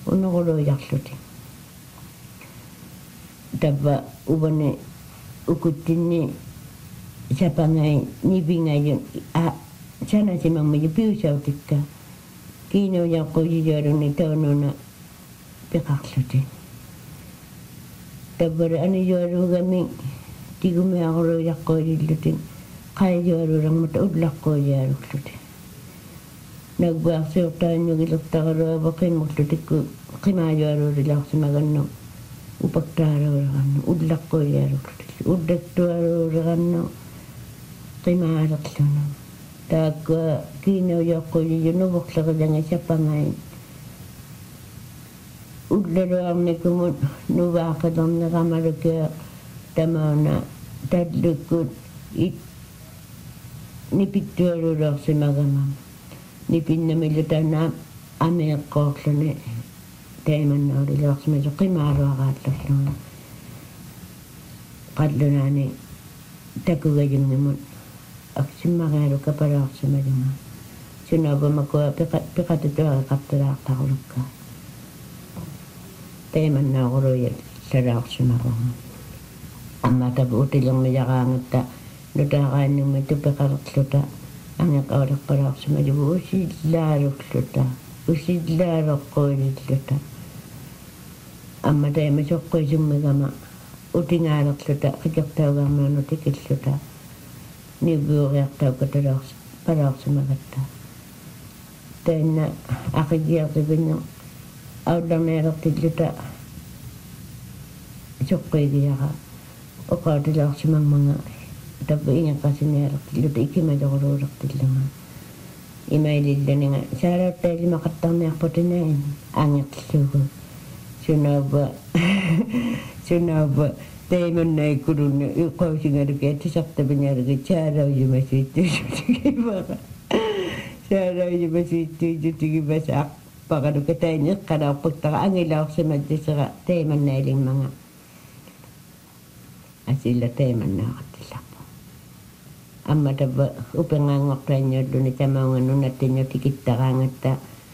unoquluiarluti tappa uvane ukuttinni sapangai nipingayun sanasimammayu piusautikka kiinuujaqquyujaruni taununa piqarluti tappara anijuarugami tigumiaquluiaqquyillutin qaayuarurangmata ullaqquyaaruqluti nagbaaqsiuqtaannugilertaqaruava qimmurlutikku qimaajuarurilaarsimagannu upaktaaruureqannu ullaqquyaaruqluti uddaktuaruureqannu qimaaleqlunu taakka kiinuujaqquyunuvorleqilanga sapangai ullaluarnikumun nuvaaqalerneqamalukia tamauna tallukkut nipittuaruuleersimagamam nipinnamilutana ameeqqooрлuni taimannaulilaarsimilu qimaaluaqaallерлuna qallunaani takugajungimun aksimmaqialuka palaarsimalunga sunaavamakua piqatutuaqaqqartulaartarulukka taimannaaquluyat salaarsimagunga amma tapu utilermijaqaangatta nutaaqaannummi tupeqalerluta angaqauleqqalaarsimalugu usillaareqquililluta amma taima soqquisummigama utingaalerluta qikertaugarnuunu tikilluta niubuuriartauka palaarsimagatta tainna aqigiartipinne aullarnialertilluta soqquigiaqa oqautilaarsimangmanga tappa ingaqasinialertilluta ikimajoquluulertillanga imaililluninga saalauttailimakattarniarputinain aangertillugu sunaava taimannaikkulunni iqqausingaluki atisartapinaaluki saalaujumasiittuusutigipaqa saalaujumasiittuusutigipas aqqpaqaluka taineqqalaarpaktara angilaarsimattisera taimannailimanga asilla taimannaaqattillarpa amma tappa upengaanngortaanniulluni tamaunganunattinnu tikittaraangatta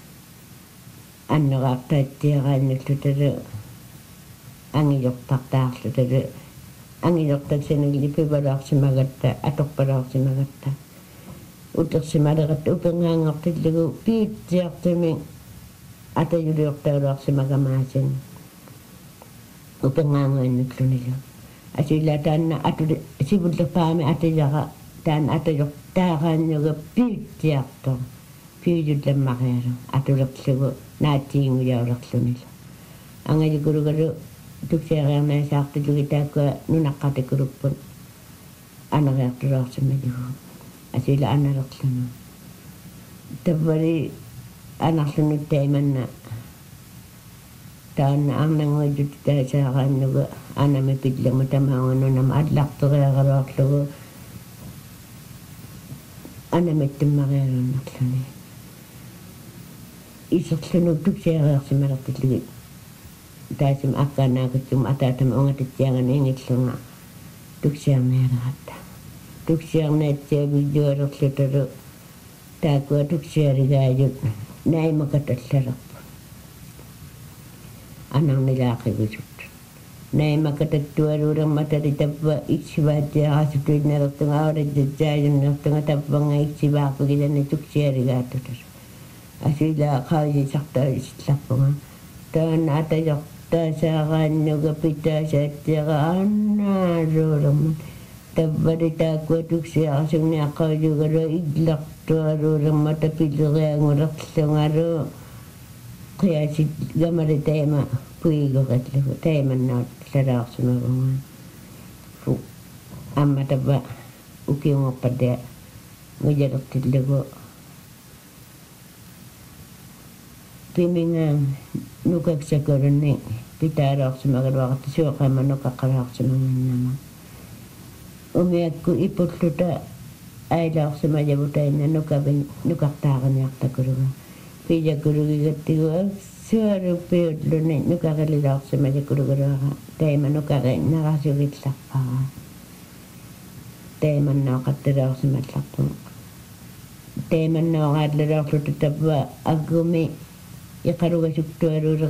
anneraqtaattiaraannullu angijortartaarlu angijortatsinigli pivalaarsimagatta atorpalaarsimagatta utersimalerat upengaanngortillugu piitsiartumi atajuluortauluarsimagamaasin upengaangaannullunilu asilla taanna atuli sivullerpaami atijaqa taan atajortaaraannuga piitsiartor piijullammaqialu atulerlugu naattiingujaulerlunilu angajukulugalu tuksiariarnaasaartulugi taakkua nunaqqatikulukpun aneriartulaarsimalugu asilla analerlunu tappali anarlunut taimanna taanna arnanguajut taasaaqaannugu anami pillermu tamaunganunama allarteriaqaluarlugu anamittummaqialunnerluni iserlunu tuksiariarsimalertillugi taasum akkaanaakuttum ataatama ungatitsiangani ingillunga tuksiarnialeratta tuksiarnaatsiavijualerlutalu taakkua tuksiarigaajut naimakatallalerpu anarnilaaqigusut naimakatattуалуулерматали tappa iksivaattiaqasuttuinnertunga aulattatsaajunnertunga tappanga iksivaarpugilani tuksiarigaattutas asila qaujisartaissillarpunga taanna atajortaasaaqaannuga pitaasaattiaqa annaaluulermat tappali taakkua tuksiarasugniaqqaujugalo illartualuulermata pilleriangulerlungalu qiasit gamali taima puiguqatlugu taimannaut salaarsimagunga amma tappa ukiungorpatia ngujalertillugu pimingaang nukaksakulunni pitaaluarsimagaluaqarta suuqama nukaqqalaarsimangannama umiakku ipulluta ailaarsimajavutainna nukartaaqaniartakuluga pijakulugigattigua sualupiulluni nukaqililaarsimajakulugaluaqa taima nukaqi narasugillarpaqa taimannaaqattulaarsimallarpu taimannaaqaatlulaarlutu tappa aggumi iqalugasuktualuuleq